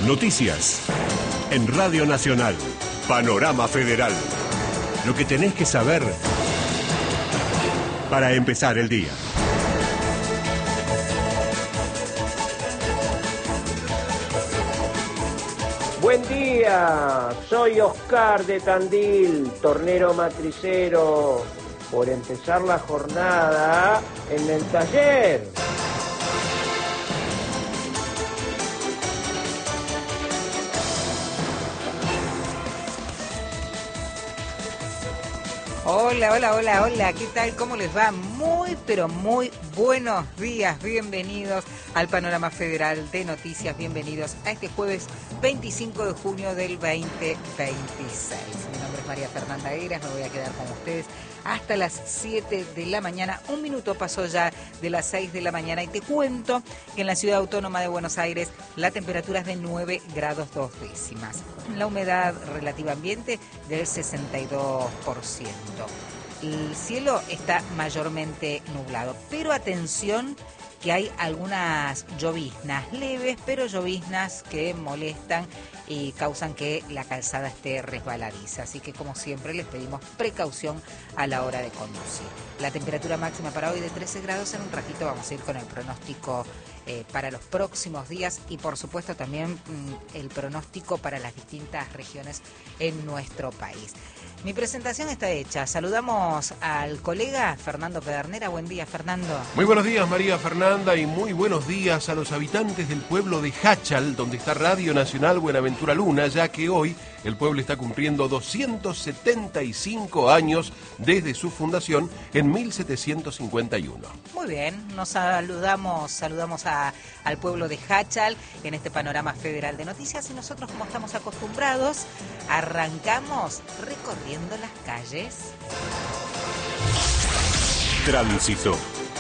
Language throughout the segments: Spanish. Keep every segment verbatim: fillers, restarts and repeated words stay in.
Noticias. En Radio Nacional. Panorama Federal. Lo que tenés que saber para empezar el día. Buen día, soy Oscar de Tandil, tornero matricero, por empezar la jornada en el taller. Hola, hola, hola, hola, ¿qué tal? ¿Cómo les va? Muy, pero muy buenos días, bienvenidos al Panorama Federal de Noticias, bienvenidos a este jueves veinticinco de junio del veinte veintiséis. Mi nombre es María Fernanda Eras, me voy a quedar con ustedes hasta las siete de la mañana. Un minuto pasó ya de las seis de la mañana y te cuento que en la Ciudad Autónoma de Buenos Aires la temperatura es de nueve grados dos décimas. La humedad relativa ambiente del sesenta y dos por ciento. El cielo está mayormente nublado, pero atención que hay algunas lloviznas leves, pero lloviznas que molestan y causan que la calzada esté resbaladiza. Así que, como siempre, les pedimos precaución a la hora de conducir. La temperatura máxima para hoy de trece grados. En un ratito vamos a ir con el pronóstico eh, para los próximos días y, por supuesto, también mmm, el pronóstico para las distintas regiones en nuestro país. Mi presentación está hecha. Saludamos al colega Fernando Pedernera. Buen día, Fernando. Muy buenos días, María Fernanda, y muy buenos días a los habitantes del pueblo de Háchal, donde está Radio Nacional Buenaventura Luna, ya que hoy el pueblo está cumpliendo doscientos setenta y cinco años desde su fundación en mil setecientos cincuenta y uno. Muy bien, nos saludamos, saludamos a, al pueblo de Háchal en este panorama federal de noticias y nosotros, como estamos acostumbrados, arrancamos recorriendo las calles. Tránsito.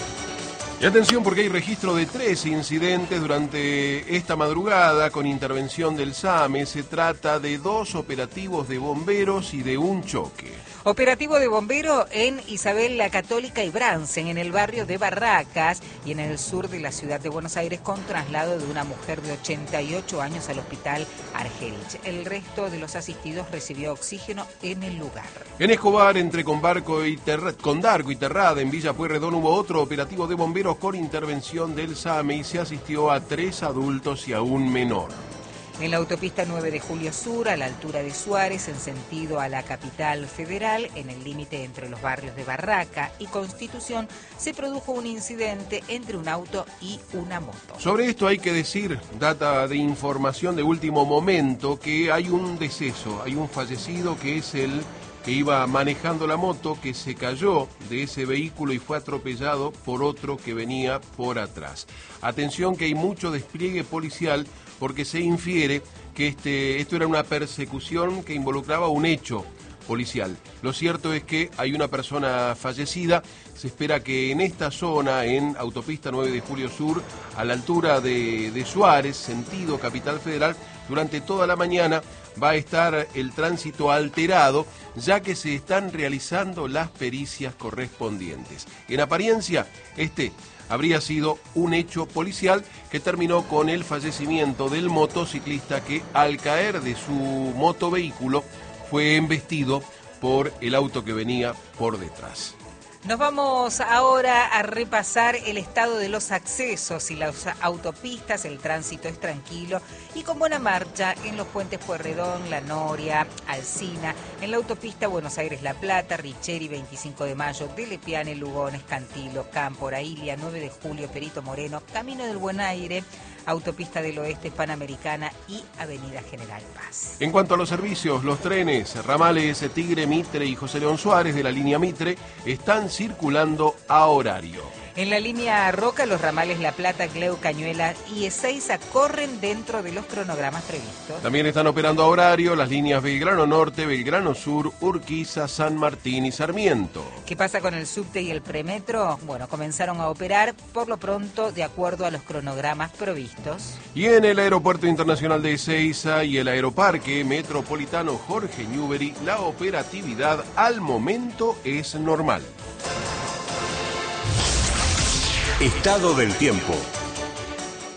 Y atención, porque hay registro de tres incidentes durante esta madrugada con intervención del SAME. Se trata de dos operativos de bomberos y de un choque. Operativo de bombero en Isabel la Católica y Bransen, en el barrio de Barracas y en el sur de la ciudad de Buenos Aires, con traslado de una mujer de ochenta y ocho años al hospital Argerich. El resto de los asistidos recibió oxígeno en el lugar. En Escobar, entre Condarco y, Terra, Condarco y Terrada, en Villa Pueyrredón, hubo otro operativo de bomberos con intervención del SAME y se asistió a tres adultos y a un menor. En la autopista nueve de Julio Sur, a la altura de Suárez, en sentido a la capital federal, en el límite entre los barrios de Barraca y Constitución, se produjo un incidente entre un auto y una moto. Sobre esto hay que decir, data de información de último momento, que hay un deceso, hay un fallecido que es el que iba manejando la moto, que se cayó de ese vehículo y fue atropellado por otro que venía por atrás. Atención, que hay mucho despliegue policial porque se infiere que este, esto era una persecución que involucraba un hecho policial. Lo cierto es que hay una persona fallecida. Se espera que en esta zona, en autopista nueve de Julio Sur, a la altura de, de Suárez, sentido Capital Federal, durante toda la mañana va a estar el tránsito alterado, ya que se están realizando las pericias correspondientes. En apariencia, este habría sido un hecho policial que terminó con el fallecimiento del motociclista que, al caer de su motovehículo, fue embestido por el auto que venía por detrás. Nos vamos ahora a repasar el estado de los accesos y las autopistas. El tránsito es tranquilo y con buena marcha en los puentes Pueyrredón, La Noria, Alsina, en la autopista Buenos Aires-La Plata, Richeri, veinticinco de mayo, Delepiane, Lugones, Cantilo, Cámpora, Ilia, nueve de julio, Perito Moreno, Camino del Buen Aire, Autopista del Oeste, Panamericana y Avenida General Paz. En cuanto a los servicios, los trenes, ramales Tigre, Mitre y José León Suárez de la línea Mitre están circulando a horario. En la línea Roca, los ramales La Plata, Cleu, Cañuela y Ezeiza corren dentro de los cronogramas previstos. También están operando a horario las líneas Belgrano Norte, Belgrano Sur, Urquiza, San Martín y Sarmiento. ¿Qué pasa con el subte y el premetro? Bueno, comenzaron a operar por lo pronto de acuerdo a los cronogramas previstos. Y en el Aeropuerto Internacional de Ezeiza y el Aeroparque Metropolitano Jorge Newbery, la operatividad al momento es normal. Estado del tiempo.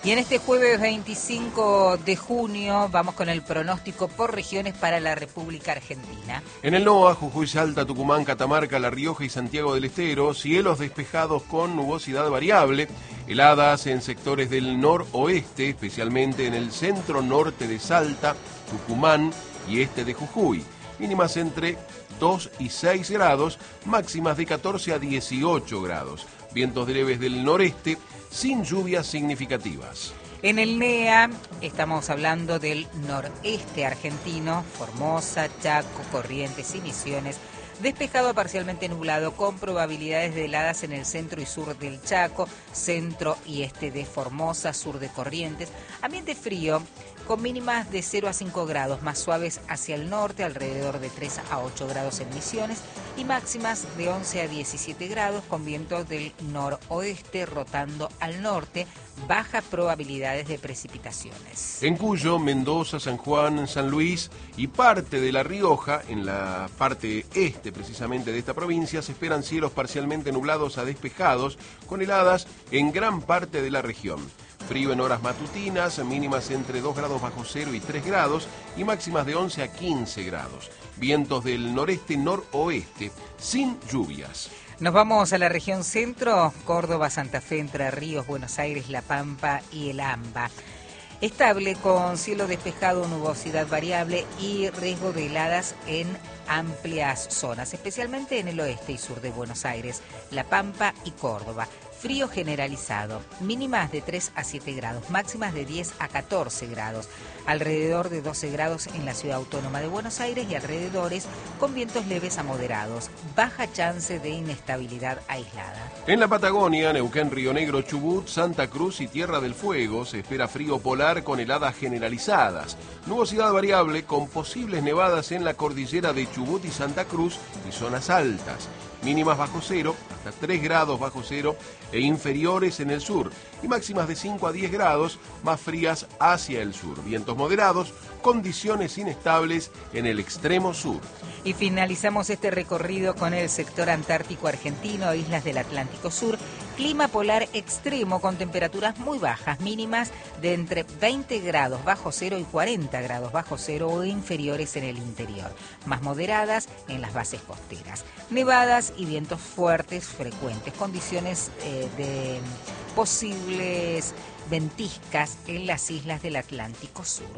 Y en este jueves veinticinco de junio vamos con el pronóstico por regiones para la República Argentina. En el NOA, Jujuy, Salta, Tucumán, Catamarca, La Rioja y Santiago del Estero, cielos despejados con nubosidad variable, heladas en sectores del noroeste, especialmente en el centro norte de Salta, Tucumán y este de Jujuy. Mínimas entre dos y seis grados, máximas de catorce a dieciocho grados. Vientos leves del noreste, sin lluvias significativas. En el NEA estamos hablando del noreste argentino, Formosa, Chaco, Corrientes y Misiones. Despejado a parcialmente nublado con probabilidades de heladas en el centro y sur del Chaco, centro y este de Formosa, sur de Corrientes. Ambiente frío con mínimas de cero a cinco grados, más suaves hacia el norte, alrededor de tres a ocho grados en Misiones, y máximas de once a diecisiete grados con vientos del noroeste rotando al norte, bajas probabilidades de precipitaciones. En Cuyo, Mendoza, San Juan, San Luis y parte de La Rioja, en la parte este precisamente de esta provincia, se esperan cielos parcialmente nublados a despejados, con heladas en gran parte de la región. Frío en horas matutinas, mínimas entre dos grados bajo cero y tres grados y máximas de once a quince grados. Vientos del noreste-noroeste, sin lluvias. Nos vamos a la región centro, Córdoba, Santa Fe, Entre Ríos, Buenos Aires, La Pampa y el AMBA. Estable con cielo despejado, nubosidad variable y riesgo de heladas en amplias zonas, especialmente en el oeste y sur de Buenos Aires, La Pampa y Córdoba. Frío generalizado, mínimas de tres a siete grados, máximas de diez a catorce grados, alrededor de doce grados en la Ciudad Autónoma de Buenos Aires y alrededores, con vientos leves a moderados, baja chance de inestabilidad aislada. En la Patagonia, Neuquén, Río Negro, Chubut, Santa Cruz y Tierra del Fuego se espera frío polar con heladas generalizadas, nubosidad variable con posibles nevadas en la cordillera de Chubut y Santa Cruz y zonas altas. Mínimas bajo cero, hasta tres grados bajo cero e inferiores en el sur, y máximas de cinco a diez grados, más frías hacia el sur. Vientos moderados, condiciones inestables en el extremo sur. Y finalizamos este recorrido con el sector antártico argentino, islas del Atlántico Sur. Clima polar extremo con temperaturas muy bajas, mínimas de entre veinte grados bajo cero y cuarenta grados bajo cero o inferiores en el interior, más moderadas en las bases costeras. Nevadas y vientos fuertes frecuentes, condiciones eh, de posibles ventiscas en las islas del Atlántico Sur.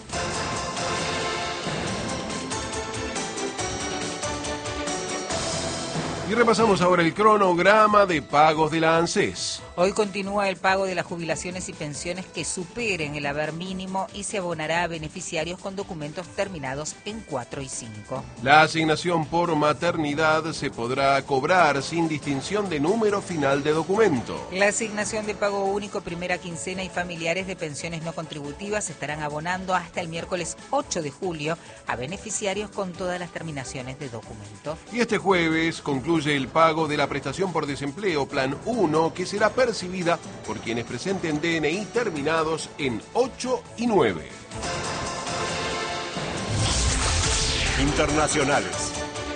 Y repasamos ahora el cronograma de pagos de la ANSES. Hoy continúa el pago de las jubilaciones y pensiones que superen el haber mínimo y se abonará a beneficiarios con documentos terminados en cuatro y cinco. La asignación por maternidad se podrá cobrar sin distinción de número final de documento. La asignación de pago único primera quincena y familiares de pensiones no contributivas estarán abonando hasta el miércoles ocho de julio a beneficiarios con todas las terminaciones de documento. Y este jueves concluye el pago de la prestación por desempleo Plan uno, que será percibida por quienes presenten D N I terminados en ocho y nueve. Internacionales.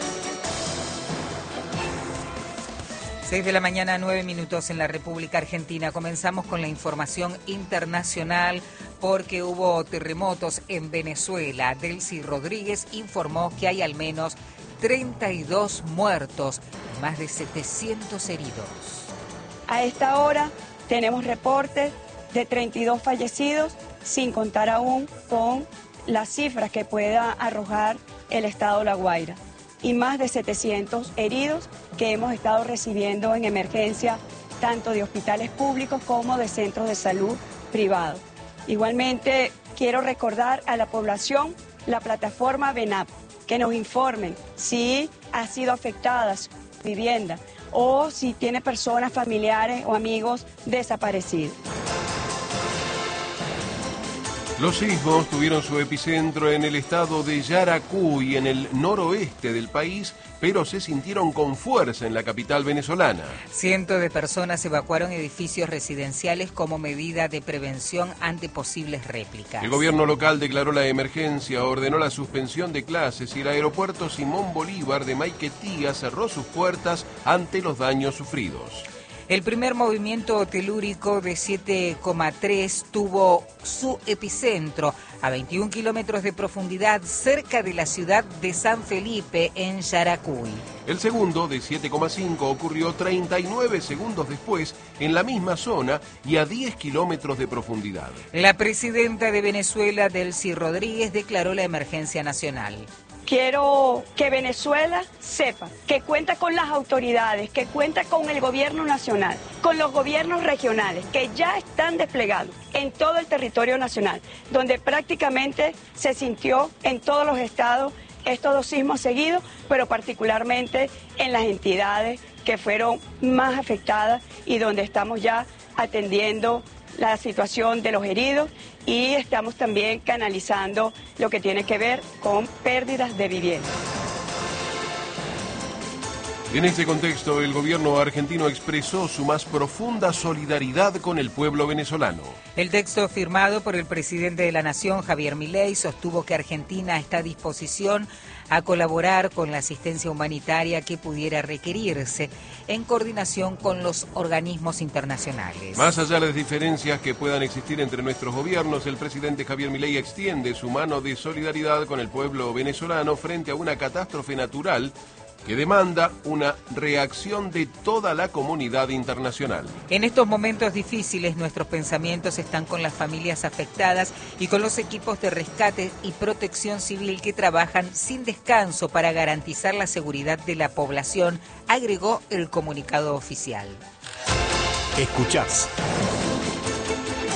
seis de la mañana, nueve minutos en la República Argentina. Comenzamos con la información internacional porque hubo terremotos en Venezuela. Delcy Rodríguez informó que hay al menos treinta y dos muertos y más de setecientos heridos. A esta hora tenemos reportes de treinta y dos fallecidos, sin contar aún con las cifras que pueda arrojar el estado La Guaira, y más de setecientos heridos que hemos estado recibiendo en emergencia, tanto de hospitales públicos como de centros de salud privados. Igualmente, quiero recordar a la población la plataforma VENAP, que nos informen si ha sido afectada su vivienda o si tiene personas familiares o amigos desaparecidos. Los sismos tuvieron su epicentro en el estado de Yaracuy, en el noroeste del país, pero se sintieron con fuerza en la capital venezolana. Cientos de personas evacuaron edificios residenciales como medida de prevención ante posibles réplicas. El gobierno local declaró la emergencia, ordenó la suspensión de clases y el aeropuerto Simón Bolívar de Maiquetía cerró sus puertas ante los daños sufridos. El primer movimiento telúrico de siete coma tres tuvo su epicentro a veintiún kilómetros de profundidad cerca de la ciudad de San Felipe, en Yaracuy. El segundo, de siete coma cinco, ocurrió treinta y nueve segundos después en la misma zona y a diez kilómetros de profundidad. La presidenta de Venezuela, Delcy Rodríguez, declaró la emergencia nacional. Quiero que Venezuela sepa que cuenta con las autoridades, que cuenta con el gobierno nacional, con los gobiernos regionales, que ya están desplegados en todo el territorio nacional, donde prácticamente se sintió en todos los estados estos dos sismos seguidos, pero particularmente en las entidades que fueron más afectadas y donde estamos ya atendiendo la situación de los heridos y estamos también canalizando lo que tiene que ver con pérdidas de vivienda. En este contexto, el gobierno argentino expresó su más profunda solidaridad con el pueblo venezolano. El texto firmado por el presidente de la Nación, Javier Milei, sostuvo que Argentina está a disposición a colaborar con la asistencia humanitaria que pudiera requerirse en coordinación con los organismos internacionales. Más allá de las diferencias que puedan existir entre nuestros gobiernos, el presidente Javier Milei extiende su mano de solidaridad con el pueblo venezolano frente a una catástrofe natural que demanda una reacción de toda la comunidad internacional. En estos momentos difíciles, nuestros pensamientos están con las familias afectadas y con los equipos de rescate y protección civil que trabajan sin descanso para garantizar la seguridad de la población, agregó el comunicado oficial. Escuchás